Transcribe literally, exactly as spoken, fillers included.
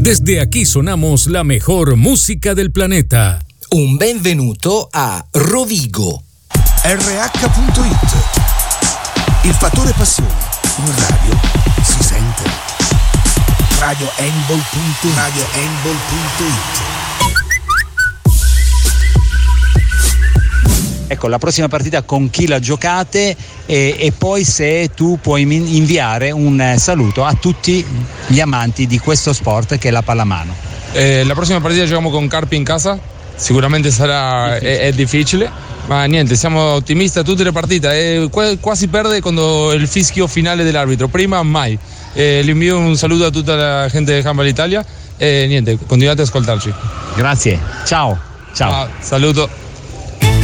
Desde aquí sonamos la mejor música del planeta. Un benvenuto a Rovigo. R H punto it. Il fattore passione. In radio si sente. Radio Handball punto it. Radio Handball punto it. Ecco, la prossima partita con chi la giocate e, e poi se tu puoi inviare un saluto a tutti gli amanti di questo sport che è la pallamano. Eh, la prossima partita giochiamo con Carpi in casa, sicuramente sarà difficile. È, è difficile, ma niente, siamo ottimisti a tutte le partite, e quasi perde quando il fischio finale dell'arbitro, prima mai. Eh, le invio un saluto a tutta la gente di Handball Italia e niente, continuate ad ascoltarci. Grazie, ciao. Ciao. Ah, saluto.